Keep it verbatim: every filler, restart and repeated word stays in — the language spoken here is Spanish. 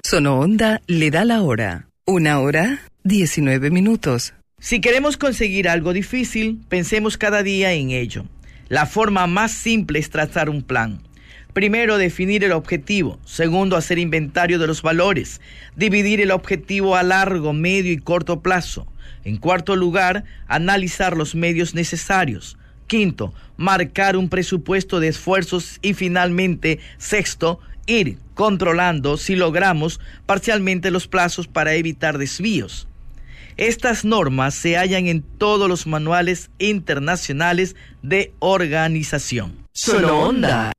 Sonoonda le da la hora. Una hora, diecinueve minutos. Si queremos conseguir algo difícil, pensemos cada día en ello. La forma más simple es trazar un plan. Primero, definir el objetivo. Segundo, hacer inventario de los valores. Dividir el objetivo a largo, medio y corto plazo. En cuarto lugar, analizar los medios necesarios. Quinto, marcar un presupuesto de esfuerzos. Y finalmente, sexto, ir controlando, si logramos, parcialmente los plazos para evitar desvíos. Estas normas se hallan en todos los manuales internacionales de organización. Sonoonda.